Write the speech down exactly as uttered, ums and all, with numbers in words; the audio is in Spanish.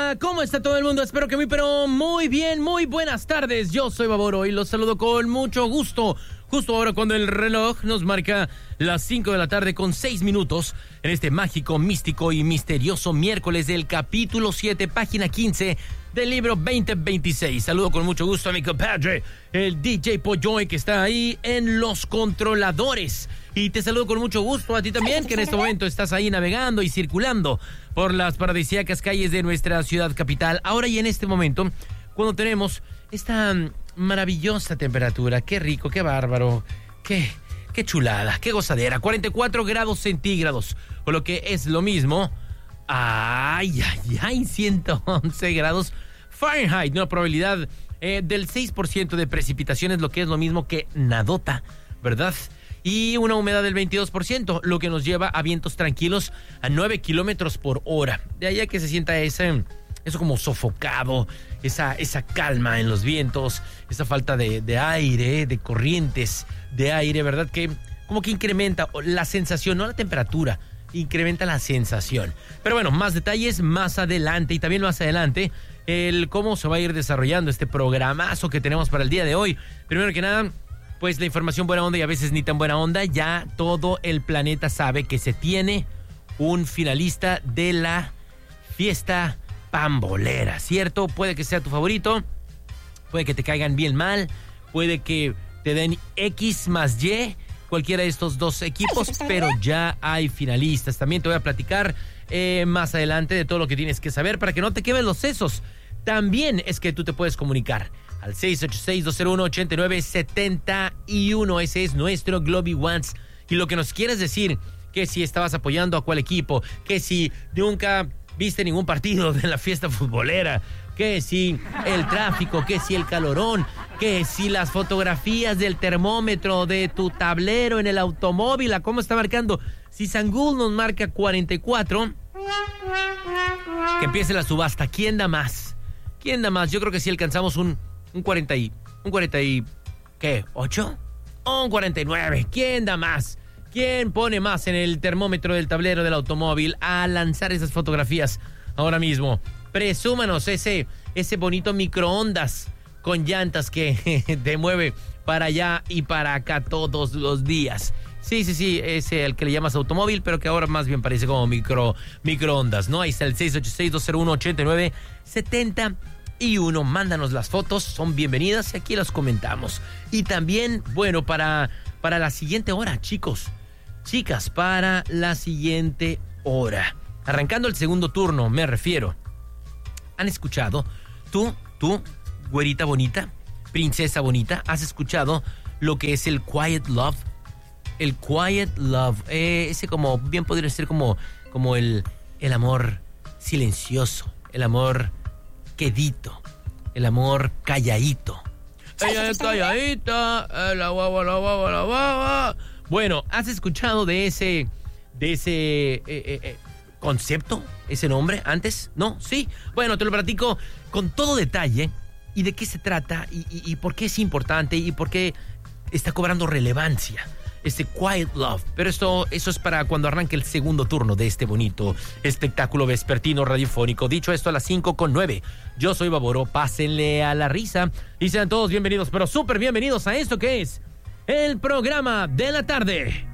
Hola, ¿cómo está todo el mundo? Espero que muy, pero muy bien, muy buenas tardes. Yo soy Baboro y los saludo con mucho gusto. Justo ahora cuando el reloj nos marca las cinco de la tarde con seis minutos en este mágico, místico y misterioso miércoles del capítulo siete, página quince del libro veinte veintiséis. Saludo con mucho gusto a mi compadre, el D J Polloy, que está ahí en los controladores. Y te saludo con mucho gusto a ti también, que en este momento estás ahí navegando y circulando por las paradisíacas calles de nuestra ciudad capital. Ahora y en este momento, cuando tenemos esta maravillosa temperatura, qué rico, qué bárbaro, qué, qué chulada, qué gozadera, cuarenta y cuatro grados centígrados, o lo que es lo mismo, ay, ay, ay, ciento once grados Fahrenheit, una probabilidad eh, del seis por ciento de precipitaciones, lo que es lo mismo que nadota, ¿verdad? Y una humedad del veintidós por ciento, lo que nos lleva a vientos tranquilos a nueve kilómetros por hora. De ahí a que se sienta ese, eso como sofocado, esa, esa calma en los vientos, esa falta de, de aire, de corrientes de aire, ¿verdad? Que como que incrementa la sensación, no la temperatura, incrementa la sensación. Pero bueno, más detalles más adelante, y también más adelante el cómo se va a ir desarrollando este programazo que tenemos para el día de hoy. Primero que nada, pues la información buena onda y a veces ni tan buena onda. Ya todo el planeta sabe que se tiene un finalista de la fiesta pambolera, ¿cierto? Puede que sea tu favorito, puede que te caigan bien mal, puede que te den X más Y, cualquiera de estos dos equipos, pero ya hay finalistas. También te voy a platicar eh, más adelante de todo lo que tienes que saber para que no te quemen los sesos. También es que tú te puedes comunicar al seis ocho seis, dos cero uno, ocho nueve siete uno. Ese es nuestro Globy Once. Y lo que nos quieres decir, que si estabas apoyando a cuál equipo, que si nunca viste ningún partido de la fiesta futbolera, que si el tráfico, que si el calorón, que si las fotografías del termómetro de tu tablero en el automóvil, a cómo está marcando. Si San Google nos marca cuarenta y cuatro, que empiece la subasta. ¿Quién da más? ¿Quién da más? Yo creo que si alcanzamos un Un cuarenta y... ¿Un cuarenta y... ¿Qué? ¿ocho? O un cuarenta y nueve. ¿Quién da más? ¿Quién pone más en el termómetro del tablero del automóvil a lanzar esas fotografías ahora mismo? Presúmanos ese, ese bonito microondas con llantas que te mueve para allá y para acá todos los días. Sí, sí, sí, ese el que le llamas automóvil, pero que ahora más bien parece como micro, microondas, ¿no? Ahí está el seis ocho seis, dos cero uno, ocho nueve siete y uno, mándanos las fotos, son bienvenidas y aquí las comentamos. Y también, bueno, para, para la siguiente hora, chicos, chicas, para la siguiente hora, arrancando el segundo turno, me refiero. ¿Han escuchado? Tú, tú, güerita bonita, princesa bonita, ¿has escuchado lo que es el quiet love? El quiet love, eh, ese como, bien podría ser como, como el, el amor silencioso, el amor quedito, el amor calladito. Ella es calladita, la guagua, la guagua, la guagua. Bueno, ¿has escuchado de ese, de ese eh, eh, eh, concepto, ese nombre antes? ¿No? ¿Sí? Bueno, te lo platico con todo detalle y de qué se trata y, y, y por qué es importante y por qué está cobrando relevancia este quiet love. Pero esto, eso es para cuando arranque el segundo turno de este bonito espectáculo vespertino radiofónico. Dicho esto, a las cinco con nueve. Yo soy Baboro, pásenle a la risa y sean todos bienvenidos, pero súper bienvenidos a esto que es el programa de la tarde.